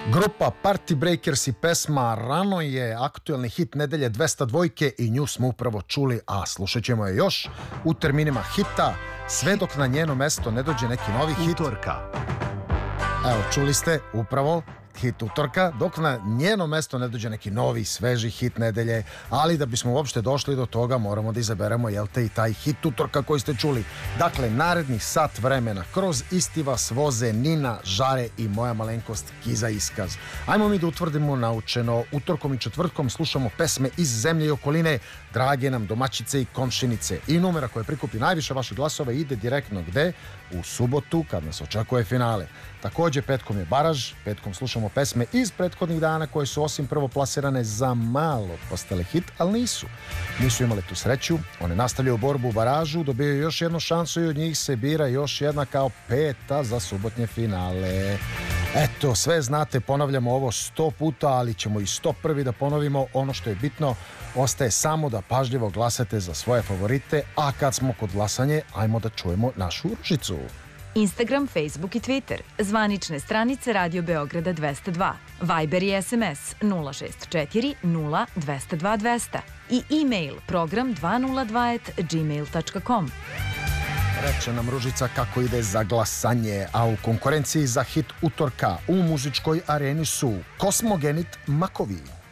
Grupa Party Breakers i pesma Rano je aktuelni hit nedelje 202 i nju smo upravo čuli, a slušat ćemo je još u terminima hita sve dok na njeno mesto ne dođe neki novi hit. Utorka. Evo, čuli ste upravo hit utorka, dok na njeno mesto ne dođe neki novi, sveži hit nedelje, ali da bismo uopšte došli do toga moramo da izaberemo, jel te, i taj hit utorka koji ste čuli. Dakle, narednih sat vremena kroz isti vas voze Nina, Žare i moja malenkost Kiza Iskaz. Ajmo mi da utvrdimo naučeno. Utorkom i četvrtkom slušamo pesme iz zemlje i okoline, drage nam domaćice i komšinice. I numera koja prikupi najviše vaših glasova ide direktno gde? U subotu, kad nas očekuje finale. Takođe, petkom je baraž, petkom slušamo pesme iz prethodnih dana koje su osim prvo plasirane za malo postale hit, ali nisu imale tu sreću. One nastavljaju borbu u baražu, dobijaju još jednu šansu i od njih se bira još jedna kao peta za subotnje finale. Eto, sve znate, ponavljamo ovo 100 puta, ali ćemo i 101 da ponovimo. Ono što je bitno, ostaje samo da pažljivo glasate za svoje favorite, a kad smo kod glasanje, ajmo da čujemo našu Ružicu. Instagram, Facebook i Twitter, zvanične stranice Radio Beograda 202, Viber i SMS 064 0 202 200 i e-mail program 202@gmail.com. Reče nam Ružica kako ide za glasanje, a u konkurenciji za hit utorka u muzičkoj areni su Kosmogenit Makovi.